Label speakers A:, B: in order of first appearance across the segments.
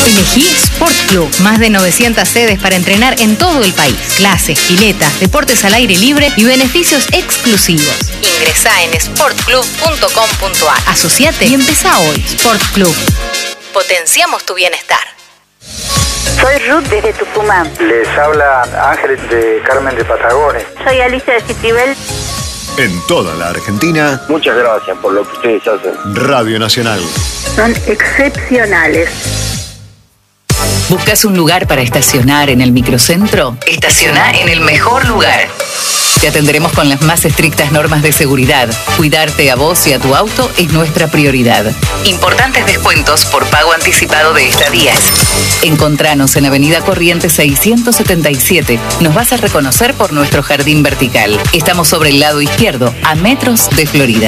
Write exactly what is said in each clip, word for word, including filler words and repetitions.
A: Elegí Sport Club. Más de novecientas sedes para entrenar en todo el país. Clases, piletas, deportes al aire libre y beneficios exclusivos. Ingresá en sport club punto com punto a r. Asociate y empezá hoy. Sport Club. Potenciamos tu bienestar.
B: Soy Ruth desde Tucumán.
C: Les habla Ángel de Carmen de Patagones.
B: Soy Alicia de Citibel.
D: En toda la Argentina.
C: Muchas gracias por lo que ustedes hacen.
D: Radio Nacional.
B: Son excepcionales.
E: ¿Buscas un lugar para estacionar en el microcentro? Estaciona en el mejor lugar. Te atenderemos con las más estrictas normas de seguridad. Cuidarte a vos y a tu auto es nuestra prioridad. Importantes descuentos por pago anticipado de estadías. Encontranos en Avenida Corrientes seiscientos setenta y siete. Nos vas a reconocer por nuestro jardín vertical. Estamos sobre el lado izquierdo, a metros de Florida.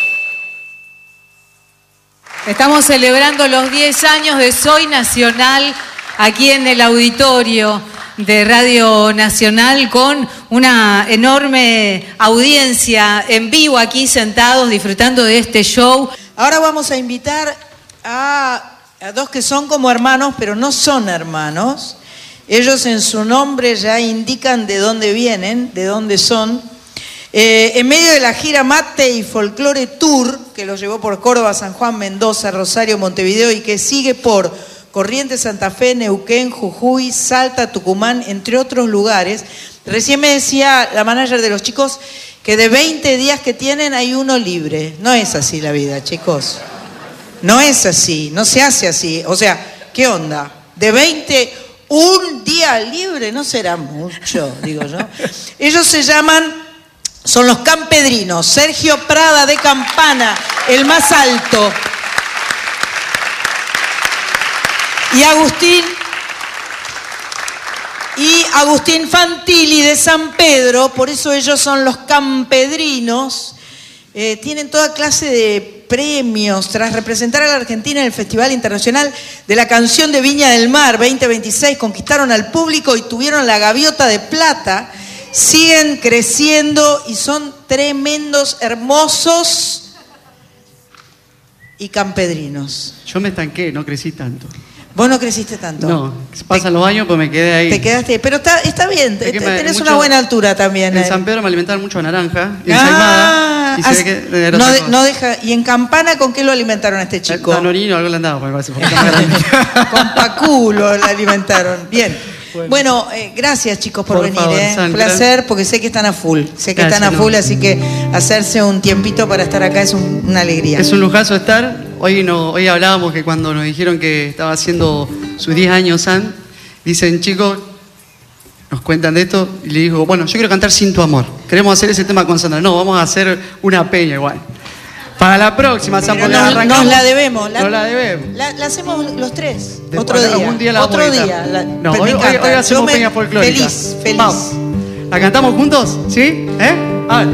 F: Estamos celebrando los diez años de Soy Nacional aquí en el auditorio de Radio Nacional con una enorme audiencia en vivo aquí sentados disfrutando de este show.
G: Ahora vamos a invitar a, a dos que son como hermanos, pero no son hermanos. Ellos en su nombre ya indican de dónde vienen, de dónde son. Eh, en medio de la gira Mate y Folklore Tour, que los llevó por Córdoba, San Juan, Mendoza, Rosario, Montevideo y que sigue por Corrientes, Santa Fe, Neuquén, Jujuy, Salta, Tucumán, entre otros lugares. Recién me decía la manager de los chicos que de veinte días que tienen hay uno libre. No es así la vida, chicos. No es así, no se hace así. O sea, ¿qué onda? De veinte, un día libre, no será mucho, digo yo. Ellos se llaman, son los Campedrinos. Sergio Prada de Campana, el más alto. Y Agustín, y Agustín Fantilli de San Pedro, por eso ellos son los Campedrinos. Eh, tienen toda clase de premios tras representar a la Argentina en el Festival Internacional de la Canción de Viña del Mar veinte veintiséis. Conquistaron al público y tuvieron la gaviota de plata. Siguen creciendo y son tremendos, hermosos y campedrinos.
H: Yo me estanqué, no crecí tanto.
G: ¿Vos no creciste tanto?
H: No, pasan los años, pues me quedé ahí.
G: Te quedaste, pero está, está bien, te,
H: me,
G: tenés
H: mucho,
G: una buena altura también.
H: En San Pedro me alimentaron mucho naranja y
G: ah,
H: ensaimada. Y se ve que era
G: no, de, no deja, ¿y en Campana con qué lo alimentaron a este chico?
H: Danorino, algo le han dado, me parece.
G: Con Paculo lo alimentaron. Bien. Bueno, bueno eh, gracias chicos por, por venir, favor, eh. Un placer, porque sé que están a full, sé que gracias, están a full, no. Así que hacerse un tiempito para estar acá es un, una alegría.
H: Es un lujazo estar. Hoy no, hoy hablábamos que cuando nos dijeron que estaba haciendo sus diez años San, dicen chicos, nos cuentan de esto, y le digo, bueno, yo quiero cantar Sin tu amor. Queremos hacer ese tema con Sandra. No, vamos a hacer una peña igual. Para la próxima, San, porque
G: nos,
H: arrancamos.
G: Nos la debemos. La,
H: nos la debemos.
G: La, la hacemos los tres.
H: Después,
G: otro día.
H: Algún día la
G: otro día. La,
H: no, hoy, hoy, hoy hacemos me, peña folclórica.
G: Feliz, feliz.
H: Vamos. ¿La cantamos juntos? ¿Sí? ¿Eh? A ver.